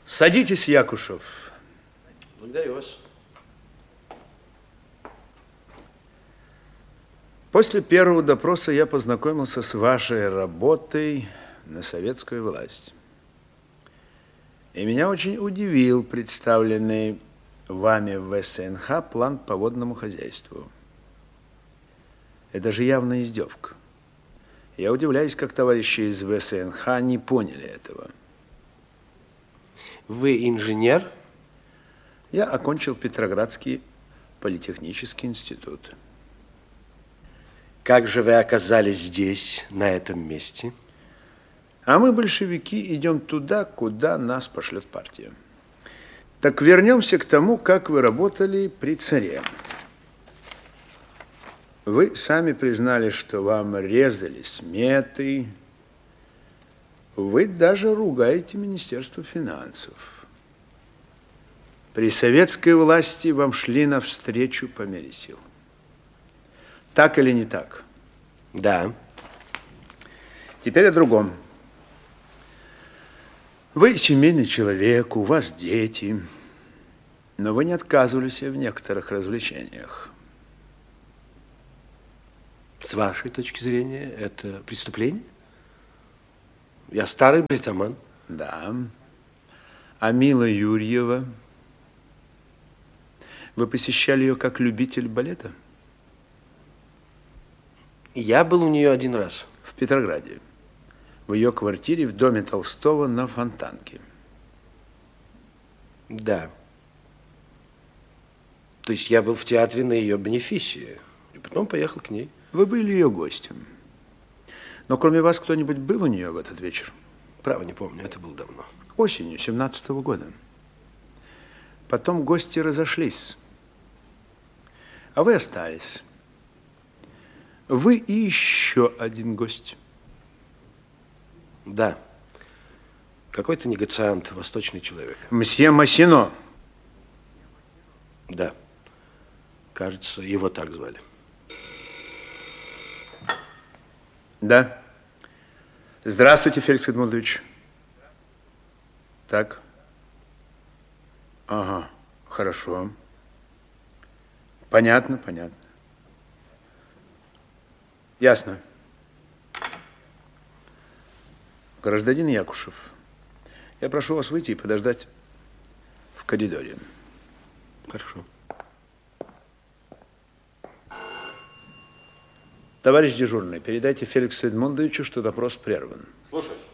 Садитесь, Якушев. Благодарю вас. После первого допроса я познакомился с вашей работой на советскую власть. И меня очень удивил представленный вами в ВСНХ план по водному хозяйству. Это же явная издевка. Я удивляюсь, как товарищи из ВСНХ не поняли этого. Вы инженер? Я окончил Петроградский политехнический институт. Как же вы оказались здесь, на этом месте? А мы, большевики, идем туда, куда нас пошлет партия. Так вернемся к тому, как вы работали при царе. Вы сами признали, что вам резали сметы. Вы даже ругаете Министерство финансов. При советской власти вам шли навстречу по мере сил. Так или не так? Да. Теперь о другом. Вы семейный человек, у вас дети, но вы не отказывали себе в некоторых развлечениях. С вашей точки зрения, это преступление? Я старый бритоман. Да. А Мила Юрьева? Вы посещали ее как любитель балета? Я был у нее один раз. В Петрограде. В ее квартире в доме Толстого на Фонтанке. Да. То есть я был в театре на ее бенефисе, и потом поехал к ней. Вы были ее гостем. Но кроме вас кто-нибудь был у нее в этот вечер? Право не помню, это было давно. Осенью 17-го года. Потом гости разошлись. А вы остались. Вы и еще один гость. Да. Какой-то негациант, восточный человек. Мсье Массино. Да. Кажется, его так звали. Да. Здравствуйте, Феликс Эдмундович. Так. Ага, хорошо. Понятно, понятно. Ясно. Гражданин Якушев, я прошу вас выйти и подождать в коридоре. Хорошо. Товарищ дежурный, передайте Феликсу Эдмундовичу, что допрос прерван. Слушай.